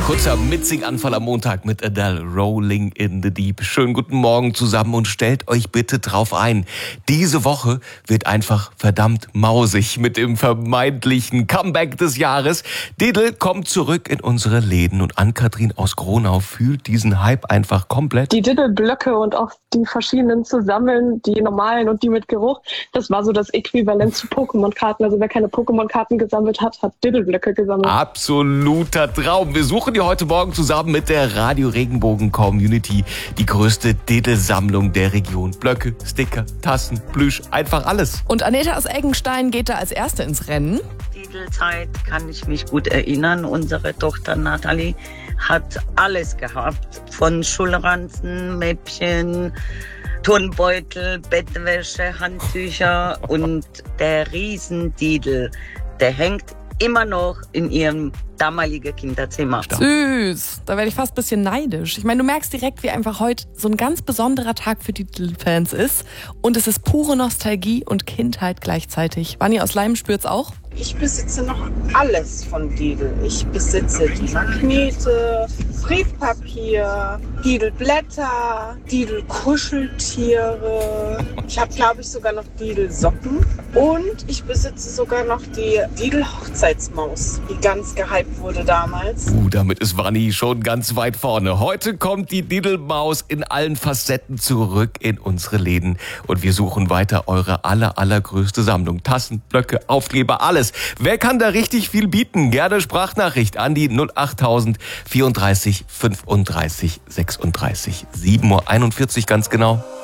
Kurzer Mitsing-Anfall am Montag mit Adele, Rolling in the Deep. Schönen guten Morgen zusammen und stellt euch bitte drauf ein. Diese Woche wird einfach verdammt mausig mit dem vermeintlichen Comeback des Jahres. Diddle kommt zurück in unsere Läden und Ann-Kathrin aus Gronau fühlt diesen Hype einfach komplett. Die Diddle-Blöcke und auch die verschiedenen zu sammeln, die normalen und die mit Geruch, das war so das Äquivalent zu Pokémon-Karten. Also wer keine Pokémon-Karten gesammelt hat, hat Diddle-Blöcke gesammelt. Absoluter Traum. Wir suchen dir heute Morgen zusammen mit der Radio Regenbogen Community die größte Diddle-Sammlung der Region. Blöcke, Sticker, Tassen, Plüsch, einfach alles. Und Aneta aus Eggenstein geht da als Erste ins Rennen. Diddle-Zeit kann ich mich gut erinnern. Unsere Tochter Nathalie hat alles gehabt. Von Schulranzen, Mäppchen, Turnbeutel, Bettwäsche, Handtücher und der Riesen-Diddle, der hängt immer noch in ihrem damaligen Kinderzimmer. Süß, da werde ich fast ein bisschen neidisch. Ich meine, du merkst direkt, wie einfach heute so ein ganz besonderer Tag für die Diddle-Fans ist. Und es ist pure Nostalgie und Kindheit gleichzeitig. Vanni aus Leim spürt's auch? Ich besitze noch alles von Diddle. Ich besitze die Magnete, Briefpapier, Diddle-Blätter, Diddle-Kuscheltiere. Ich habe, glaube ich, sogar noch Diddle-Socken. Und ich besitze sogar noch die Diddle-Hochzeitsmaus, die ganz gehypt wurde damals. Damit ist Vanni schon ganz weit vorne. Heute kommt die Diddle-Maus in allen Facetten zurück in unsere Läden. Und wir suchen weiter eure allergrößte Sammlung. Tassen, Blöcke, Aufkleber, alles. Wer kann da richtig viel bieten? Gerne Sprachnachricht an die 08000 34 35 36. 7:41 Uhr ganz genau.